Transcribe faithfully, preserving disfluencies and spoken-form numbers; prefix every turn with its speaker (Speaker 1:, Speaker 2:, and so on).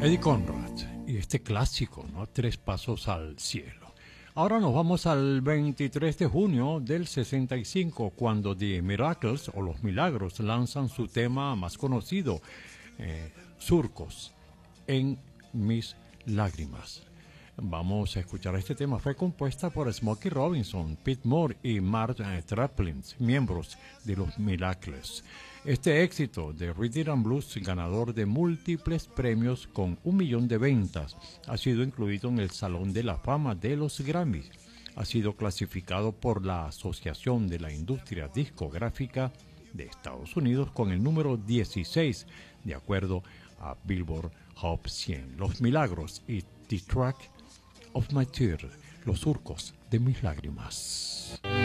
Speaker 1: Eddie Conrad y este clásico, ¿no? Tres pasos al cielo. Ahora nos vamos al veintitrés de junio del sesenta y cinco, cuando The Miracles o Los Milagros lanzan su tema más conocido, eh, Surcos en mis lágrimas. Vamos a escuchar este tema. Fue compuesta por Smokey Robinson, Pete Moore y Mark eh, Traplin, miembros de Los Miracles. Este éxito de Rhythm and Blues, ganador de múltiples premios con un millón de ventas, ha sido incluido en el Salón de la Fama de los Grammys. Ha sido clasificado por la Asociación de la Industria Discográfica de Estados Unidos con el número dieciséis, de acuerdo a Billboard Hot cien. Los Milagros y The Track of My Tears, los surcos de mis lágrimas.